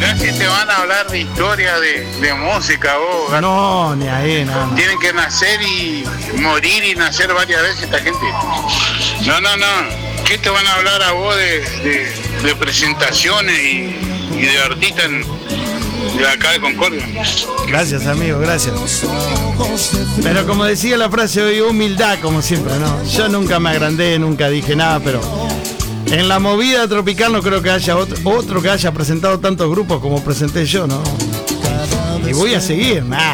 Mirá si te van a hablar de historia de música vos. No, ni ahí, no. Tienen que nacer y morir y nacer varias veces esta gente. No. ¿Qué te van a hablar a vos de presentaciones y de artistas de acá de Concordia? Gracias, amigo, gracias. Pero como decía la frase hoy, humildad como siempre, ¿no? Yo nunca me agrandé, nunca dije nada, pero en la movida tropical no creo que haya otro que haya presentado tantos grupos como presenté yo, ¿no? Y voy a seguir,